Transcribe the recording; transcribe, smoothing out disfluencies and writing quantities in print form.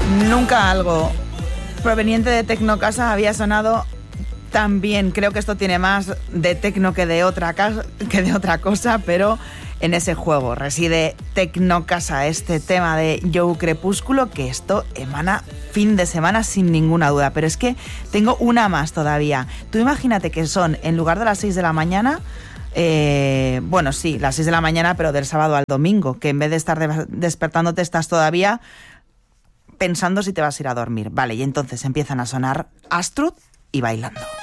Nunca algo proveniente de Tecnocasa había sonado tan bien. Creo que esto tiene más de tecno que de otra cosa, pero en ese juego reside Tecnocasa, este tema de Joe Crepúsculo, que esto emana fin de semana sin ninguna duda. Pero es que tengo una más todavía. Tú imagínate que son, en lugar de las 6 de la mañana, bueno, sí, las 6 de la mañana, pero del sábado al domingo, que en vez de estar despertándote estás todavía pensando si te vas a ir a dormir. Vale, y entonces empiezan a sonar Astrud y Bailando.